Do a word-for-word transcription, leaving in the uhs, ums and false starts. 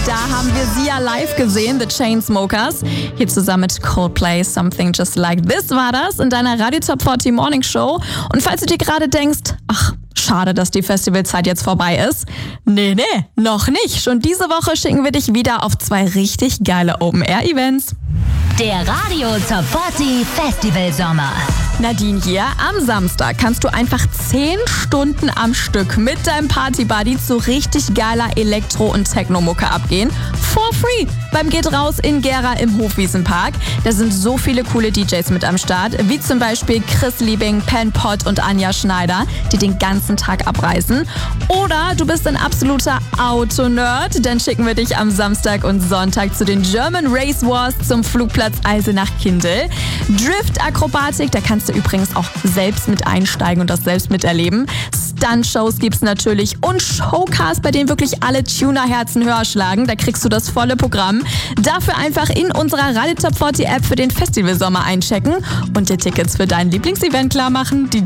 Da haben wir sie ja live gesehen, The Chainsmokers. Hier zusammen mit Coldplay, Something Just Like This war das in deiner Radio Top vierzig Morning Show. Und falls du dir gerade denkst, ach, schade, dass die Festivalzeit jetzt vorbei ist. Nee, nee, noch nicht. Schon diese Woche schicken wir dich wieder auf zwei richtig geile Open-Air-Events. Der Radio Top vierzig Festival Sommer. Nadine hier. Am Samstag kannst du einfach zehn Stunden am Stück mit deinem Party-Buddy zu richtig geiler Elektro- und Techno-Mucke abgehen. For free. Beim Geht raus in Gera im Hofwiesenpark. Da sind so viele coole D Js mit am Start, wie zum Beispiel Chris Liebing, Pen Pot und Anja Schneider, die den ganzen Tag abreißen. Oder du bist ein absoluter Auto-Nerd, dann schicken wir dich am Samstag und Sonntag zu den German Race Wars zum Flugplatz Eisenach-Kindl. Drift-Akrobatik, da kannst du übrigens auch selbst mit einsteigen und das selbst miterleben. Stunt-Shows gibt's natürlich und Showcasts, bei denen wirklich alle Tuner-Herzen höher schlagen. Da kriegst du das volle Programm. Dafür einfach in unserer Radio Top vierzig App für den Festivalsommer einchecken und dir Tickets für dein Lieblingsevent klar machen. Die